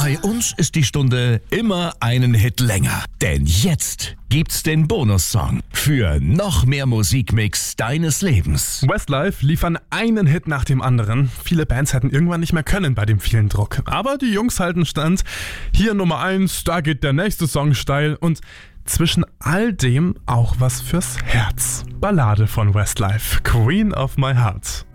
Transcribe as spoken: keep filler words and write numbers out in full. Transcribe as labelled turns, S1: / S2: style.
S1: Bei uns ist die Stunde immer einen Hit länger. Denn jetzt gibt's den Bonussong für noch mehr Musikmix deines Lebens.
S2: Westlife liefern einen Hit nach dem anderen. Viele Bands hätten irgendwann nicht mehr können bei dem vielen Druck. Aber die Jungs halten stand. Hier Nummer eins, da geht der nächste Song steil und zwischen all dem auch was fürs Herz. Ballade von Westlife, Queen of My Heart.